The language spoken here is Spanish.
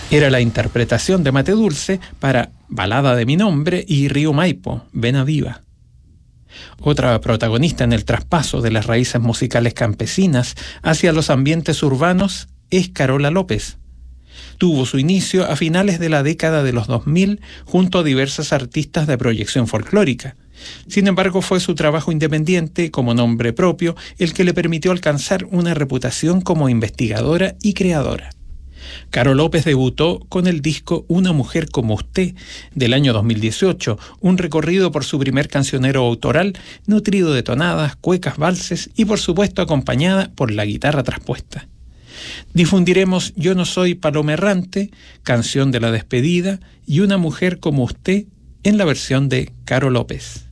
Era la interpretación de Mate Dulce para Balada de mi nombre y Río Maipo, Vena Viva. Otra protagonista en el traspaso de las raíces musicales campesinas hacia los ambientes urbanos es Carola López. Tuvo su inicio a finales de la década de los 2000 junto a diversas artistas de proyección folclórica. Sin embargo, fue su trabajo independiente como nombre propio el que le permitió alcanzar una reputación como investigadora y creadora. Caro López debutó con el disco Una mujer como usted, del año 2018, un recorrido por su primer cancionero autoral, nutrido de tonadas, cuecas, valses y por supuesto acompañada por la guitarra traspuesta. Difundiremos Yo no soy paloma errante, Canción de la despedida y Una mujer como usted en la versión de Caro López.